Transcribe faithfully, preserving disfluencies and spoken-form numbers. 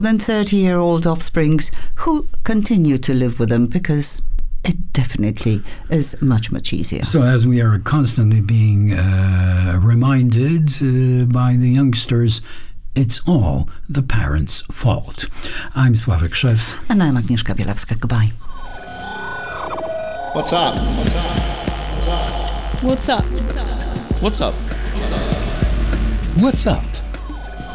than thirty-year-old offsprings who continue to live with them because it definitely is much, much easier. So as we are constantly being uh, reminded uh, by the youngsters, it's all the parents' fault. I'm Sławek Szewc. And I'm Agnieszka Bielawska. Goodbye. What's up? What's up? What's up? What's up? What's up? What's up?